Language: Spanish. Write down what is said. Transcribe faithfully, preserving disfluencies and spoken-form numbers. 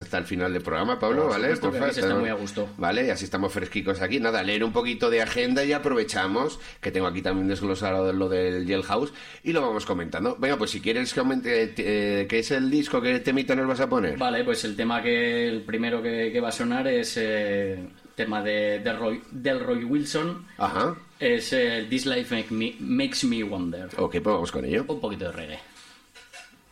hasta el final del programa, Pablo, Por ¿vale? supuesto que aquí se está muy a gusto. Vale, y así estamos fresquicos aquí. Nada, leer un poquito de agenda y aprovechamos, que tengo aquí también desglosado lo del Jailhouse, y lo vamos comentando. Venga, pues si quieres que aumente, eh, ¿qué es el disco? ¿Qué temita nos vas a poner? Vale, pues el tema que el primero que, que va a sonar es eh, tema de, de Roy, del Roy Wilson. Ajá. Es eh, This Life Make me, Makes Me Wonder. Ok, pues vamos con ello. Un poquito de reggae.